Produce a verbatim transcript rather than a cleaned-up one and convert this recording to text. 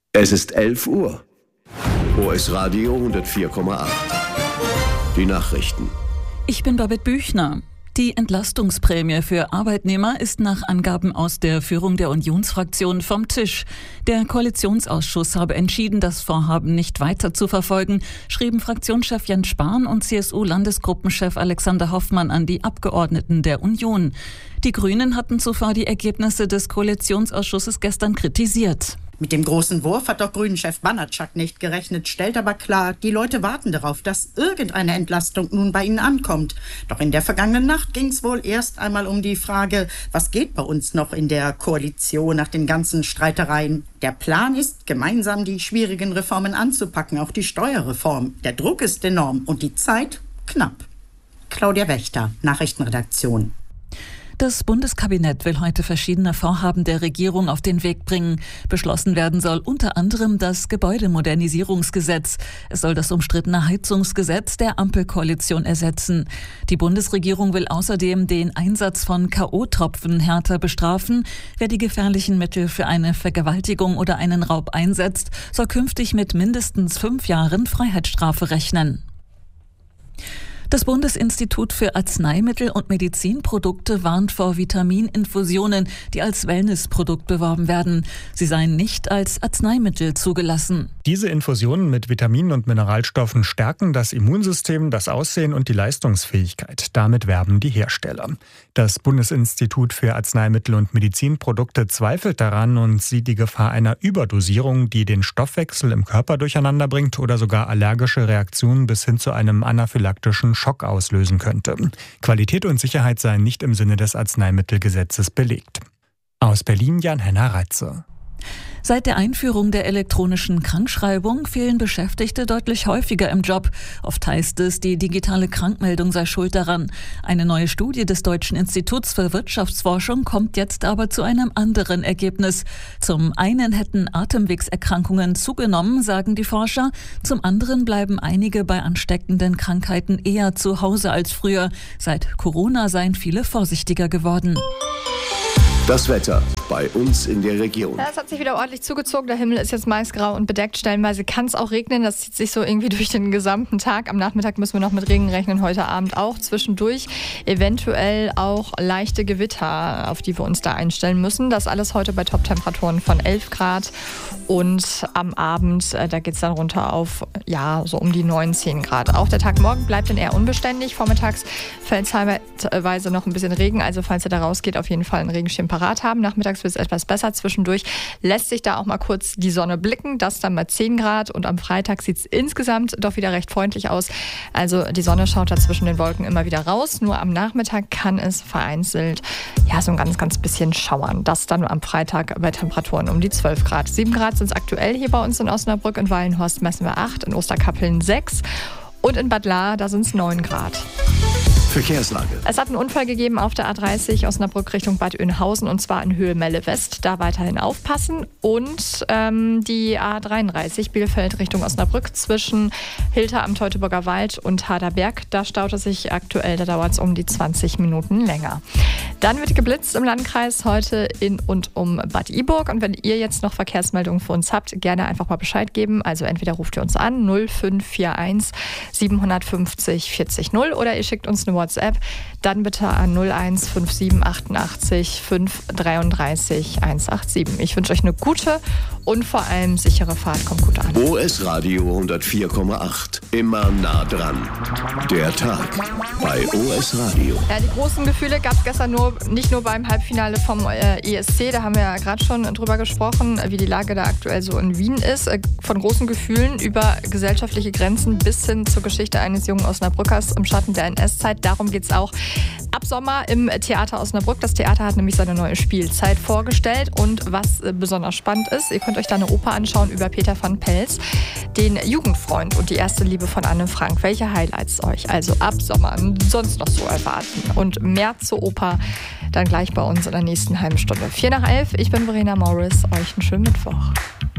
Es ist elf Uhr. O S Radio hundertvier Komma acht. Die Nachrichten. Ich bin Babette Büchner. Die Entlastungsprämie für Arbeitnehmer ist nach Angaben aus der Führung der Unionsfraktion vom Tisch. Der Koalitionsausschuss habe entschieden, das Vorhaben nicht weiter zu verfolgen, schrieben Fraktionschef Jens Spahn und C S U-Landesgruppenchef Alexander Hoffmann an die Abgeordneten der Union. Die Grünen hatten zuvor die Ergebnisse des Koalitionsausschusses gestern kritisiert. Mit dem großen Wurf hat doch Grünen-Chef Banatschak nicht gerechnet, stellt aber klar, die Leute warten darauf, dass irgendeine Entlastung nun bei ihnen ankommt. Doch in der vergangenen Nacht ging es wohl erst einmal um die Frage, was geht bei uns noch in der Koalition nach den ganzen Streitereien. Der Plan ist, gemeinsam die schwierigen Reformen anzupacken, auch die Steuerreform. Der Druck ist enorm und die Zeit knapp. Claudia Wächter, Nachrichtenredaktion. Das Bundeskabinett will heute verschiedene Vorhaben der Regierung auf den Weg bringen. Beschlossen werden soll unter anderem das Gebäudemodernisierungsgesetz. Es soll das umstrittene Heizungsgesetz der Ampelkoalition ersetzen. Die Bundesregierung will außerdem den Einsatz von K O-Tropfen härter bestrafen. Wer die gefährlichen Mittel für eine Vergewaltigung oder einen Raub einsetzt, soll künftig mit mindestens fünf Jahren Freiheitsstrafe rechnen. Das Bundesinstitut für Arzneimittel und Medizinprodukte warnt vor Vitamininfusionen, die als Wellnessprodukt beworben werden. Sie seien nicht als Arzneimittel zugelassen. Diese Infusionen mit Vitaminen und Mineralstoffen stärken das Immunsystem, das Aussehen und die Leistungsfähigkeit. Damit werben die Hersteller. Das Bundesinstitut für Arzneimittel und Medizinprodukte zweifelt daran und sieht die Gefahr einer Überdosierung, die den Stoffwechsel im Körper durcheinander bringt oder sogar allergische Reaktionen bis hin zu einem anaphylaktischen Schock auslösen könnte. Qualität und Sicherheit seien nicht im Sinne des Arzneimittelgesetzes belegt. Aus Berlin Jan-Henner Reitze. Seit der Einführung der elektronischen Krankschreibung fehlen Beschäftigte deutlich häufiger im Job. Oft heißt es, die digitale Krankmeldung sei schuld daran. Eine neue Studie des Deutschen Instituts für Wirtschaftsforschung kommt jetzt aber zu einem anderen Ergebnis. Zum einen hätten Atemwegserkrankungen zugenommen, sagen die Forscher. Zum anderen bleiben einige bei ansteckenden Krankheiten eher zu Hause als früher. Seit Corona seien viele vorsichtiger geworden. Das Wetter bei uns in der Region. Ja, es hat sich wieder ordentlich zugezogen. Der Himmel ist jetzt meist grau und bedeckt. Stellenweise kann es auch regnen. Das zieht sich so irgendwie durch den gesamten Tag. Am Nachmittag müssen wir noch mit Regen rechnen. Heute Abend auch. Zwischendurch eventuell auch leichte Gewitter, auf die wir uns da einstellen müssen. Das alles heute bei Top-Temperaturen von elf Grad. Und am Abend, da geht es dann runter auf, ja, so um die neunzehn Grad. Auch der Tag morgen bleibt dann eher unbeständig. Vormittags fällt teilweise noch ein bisschen Regen. Also falls ihr da rausgeht, auf jeden Fall einen Regenschirm parat haben. Nachmittags wird es etwas besser. Zwischendurch lässt sich da auch mal kurz die Sonne blicken. Das dann mal zehn Grad. Und am Freitag sieht es insgesamt doch wieder recht freundlich aus. Also die Sonne schaut da zwischen den Wolken immer wieder raus. Nur am Nachmittag kann es vereinzelt ja so ein ganz, ganz bisschen schauern. Das dann am Freitag bei Temperaturen um die zwölf Grad. sieben Grad sind es aktuell hier bei uns in Osnabrück. In Wallenhorst messen wir acht. In Osterkappeln sechs. Und in Bad Lahr, da sind es neun Grad. Verkehrslage. Es hat einen Unfall gegeben auf der A dreißig Osnabrück Richtung Bad Oeynhausen und zwar in Höhe Melle West. Da weiterhin aufpassen. Und ähm, die A dreiunddreißig Bielefeld Richtung Osnabrück zwischen Hilter am Teutoburger Wald und Haderberg. Da staut es sich aktuell, da dauert es um die zwanzig Minuten länger. Dann wird geblitzt im Landkreis heute in und um Bad Iburg. Und wenn ihr jetzt noch Verkehrsmeldungen für uns habt, gerne einfach mal Bescheid geben. Also entweder ruft ihr uns an null fünf vier eins sieben fünf null vierzig null oder ihr schickt uns eine WhatsApp, dann bitte an null eins fünf sieben achtundachtzig fünf dreiunddreißig hundertsiebenundachtzig. Ich wünsche euch eine gute und vor allem sichere Fahrt. Kommt gut an. O S Radio hundertvier Komma acht. Immer nah dran. Der Tag bei O S Radio. Ja, die großen Gefühle gab es gestern nur, nicht nur beim Halbfinale vom äh, E S C. Da haben wir ja gerade schon drüber gesprochen, wie die Lage da aktuell so in Wien ist. Äh, von großen Gefühlen über gesellschaftliche Grenzen bis hin zur Geschichte eines jungen Osnabrückers im Schatten der N S-Zeit. Darum geht es auch ab Sommer im Theater Osnabrück. Das Theater hat nämlich seine neue Spielzeit vorgestellt. Und was besonders spannend ist, ihr könnt euch da eine Oper anschauen über Peter van Pels, den Jugendfreund und die erste Liebe von Anne Frank. Welche Highlights euch also ab Sommer sonst noch so erwarten? Und mehr zur Oper dann gleich bei uns in der nächsten halben Stunde. vier nach elf, ich bin Verena Morris. Euch einen schönen Mittwoch.